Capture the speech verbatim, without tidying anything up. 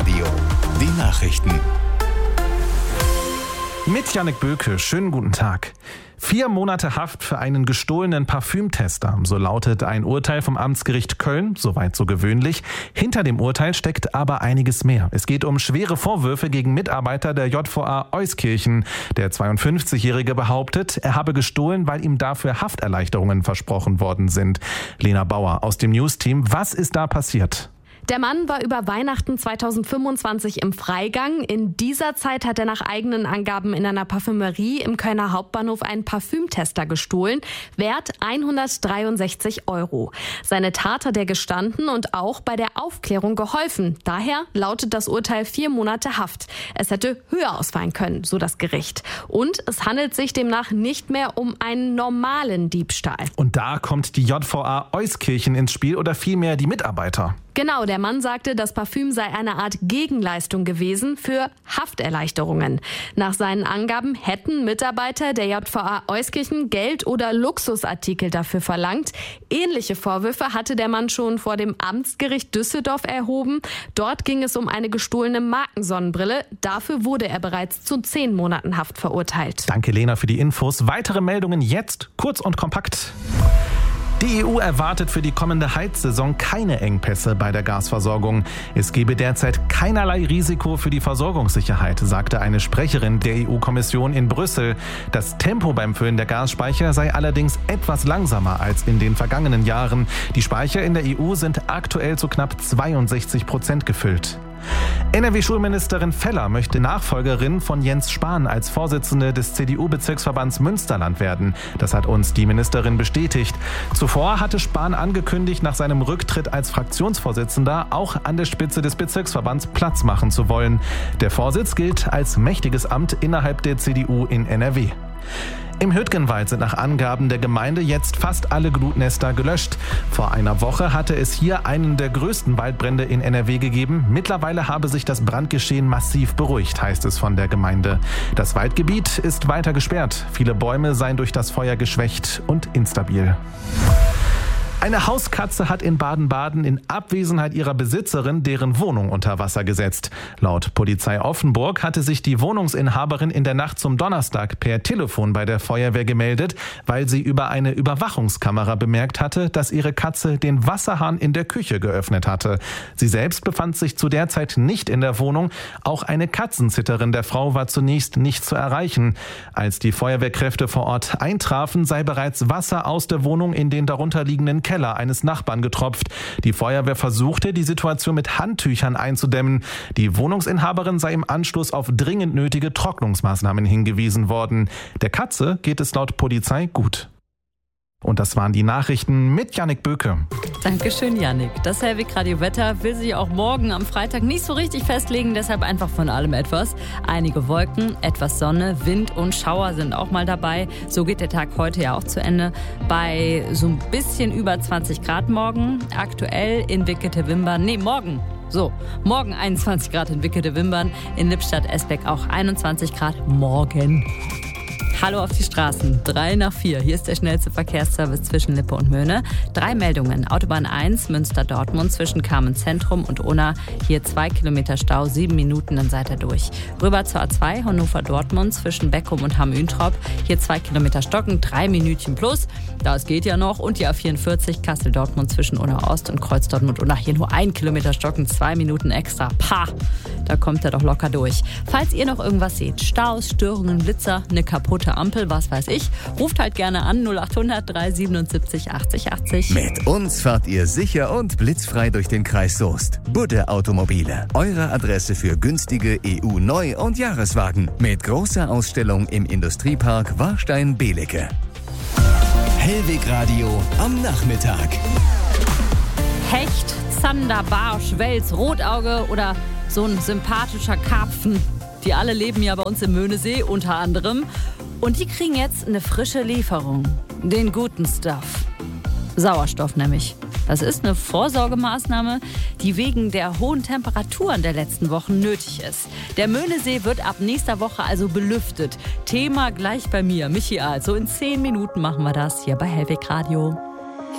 Radio. Die Nachrichten. Mit Jannik Böke, schönen guten Tag. Vier Monate Haft für einen gestohlenen Parfümtester, so lautet ein Urteil vom Amtsgericht Köln, soweit so gewöhnlich. Hinter dem Urteil steckt aber einiges mehr. Es geht um schwere Vorwürfe gegen Mitarbeiter der J V A Euskirchen. Der zweiundfünfzigjährige behauptet, er habe gestohlen, weil ihm dafür Hafterleichterungen versprochen worden sind. Lena Bauer aus dem News-Team, was ist da passiert? Der Mann war über Weihnachten zweitausendfünfundzwanzig im Freigang. In dieser Zeit hat er nach eigenen Angaben in einer Parfümerie im Kölner Hauptbahnhof einen Parfümtester gestohlen, wert hundertdreiundsechzig Euro. Seine Tat hat er gestanden und auch bei der Aufklärung geholfen. Daher lautet das Urteil vier Monate Haft. Es hätte höher ausfallen können, so das Gericht. Und es handelt sich demnach nicht mehr um einen normalen Diebstahl. Und da kommt die J V A Euskirchen ins Spiel oder vielmehr die Mitarbeiter. Genau, der Mann sagte, das Parfüm sei eine Art Gegenleistung gewesen für Hafterleichterungen. Nach seinen Angaben hätten Mitarbeiter der J V A Euskirchen Geld oder Luxusartikel dafür verlangt. Ähnliche Vorwürfe hatte der Mann schon vor dem Amtsgericht Düsseldorf erhoben. Dort ging es um eine gestohlene Markensonnenbrille. Dafür wurde er bereits zu zehn Monaten Haft verurteilt. Danke, Lena, für die Infos. Weitere Meldungen jetzt, kurz und kompakt. Die E U erwartet für die kommende Heizsaison keine Engpässe bei der Gasversorgung. Es gebe derzeit keinerlei Risiko für die Versorgungssicherheit, sagte eine Sprecherin der E U-Kommission in Brüssel. Das Tempo beim Füllen der Gasspeicher sei allerdings etwas langsamer als in den vergangenen Jahren. Die Speicher in der E U sind aktuell zu knapp zweiundsechzig Prozent gefüllt. N R W-Schulministerin Feller möchte Nachfolgerin von Jens Spahn als Vorsitzende des C D U-Bezirksverbands Münsterland werden. Das hat uns die Ministerin bestätigt. Zuvor hatte Spahn angekündigt, nach seinem Rücktritt als Fraktionsvorsitzender auch an der Spitze des Bezirksverbands Platz machen zu wollen. Der Vorsitz gilt als mächtiges Amt innerhalb der C D U in N R W. Im Hüttgenwald sind nach Angaben der Gemeinde jetzt fast alle Glutnester gelöscht. Vor einer Woche hatte es hier einen der größten Waldbrände in N R W gegeben. Mittlerweile habe sich das Brandgeschehen massiv beruhigt, heißt es von der Gemeinde. Das Waldgebiet ist weiter gesperrt. Viele Bäume seien durch das Feuer geschwächt und instabil. Eine Hauskatze hat in Baden-Baden in Abwesenheit ihrer Besitzerin deren Wohnung unter Wasser gesetzt. Laut Polizei Offenburg hatte sich die Wohnungsinhaberin in der Nacht zum Donnerstag per Telefon bei der Feuerwehr gemeldet, weil sie über eine Überwachungskamera bemerkt hatte, dass ihre Katze den Wasserhahn in der Küche geöffnet hatte. Sie selbst befand sich zu der Zeit nicht in der Wohnung. Auch eine Katzensitterin der Frau war zunächst nicht zu erreichen. Als die Feuerwehrkräfte vor Ort eintrafen, sei bereits Wasser aus der Wohnung in den darunterliegenden Keller eines Nachbarn getropft. Die Feuerwehr versuchte, die Situation mit Handtüchern einzudämmen. Die Wohnungsinhaberin sei im Anschluss auf dringend nötige Trocknungsmaßnahmen hingewiesen worden. Der Katze geht es laut Polizei gut. Und das waren die Nachrichten mit Jannik Böke. Dankeschön, Jannik. Das Hellwig Radio Wetter will sich auch morgen am Freitag nicht so richtig festlegen, deshalb einfach von allem etwas. Einige Wolken, etwas Sonne, Wind und Schauer sind auch mal dabei. So geht der Tag heute ja auch zu Ende. Bei so ein bisschen über zwanzig Grad morgen. Aktuell in Wickede-Wimbern, nee, morgen. So, morgen einundzwanzig Grad in Wickede-Wimbern, in Lippstadt-Esbeck auch einundzwanzig Grad morgen. Hallo auf die Straßen. Drei nach vier. Hier ist der schnellste Verkehrsservice zwischen Lippe und Möhne. Drei Meldungen. Autobahn eins, Münster-Dortmund zwischen Kamen-Zentrum und Unna. Hier zwei Kilometer Stau, sieben Minuten, dann seid ihr durch. Rüber zur A zwei, Hannover-Dortmund zwischen Beckum und Hamm-Üntrop. Hier zwei Kilometer Stocken, drei Minütchen plus. Das geht ja noch. Und die A vierundvierzig, Kassel-Dortmund zwischen Unna-Ost und Kreuz-Dortmund-Unna. Hier nur ein Kilometer Stocken, zwei Minuten extra. Pah! Da kommt er doch locker durch. Falls ihr noch irgendwas seht, Staus, Störungen, Blitzer, eine kaputte Ampel, was weiß ich, ruft halt gerne an null acht hundert drei siebenundsiebzig achtzig achtzig. Mit uns fahrt ihr sicher und blitzfrei durch den Kreis Soest. Budde Automobile, eure Adresse für günstige E U-Neu- und Jahreswagen. Mit großer Ausstellung im Industriepark Warstein-Belecke. Hellwig Radio am Nachmittag. Hecht, Zander, Barsch, Wels, Rotauge oder so ein sympathischer Karpfen. Die alle leben ja bei uns im Möhnesee unter anderem. Und die kriegen jetzt eine frische Lieferung. Den guten Stuff. Sauerstoff nämlich. Das ist eine Vorsorgemaßnahme, die wegen der hohen Temperaturen der letzten Wochen nötig ist. Der Möhnesee wird ab nächster Woche also belüftet. Thema gleich bei mir, Michi Ahl. So in zehn Minuten machen wir das hier bei Hellwig Radio.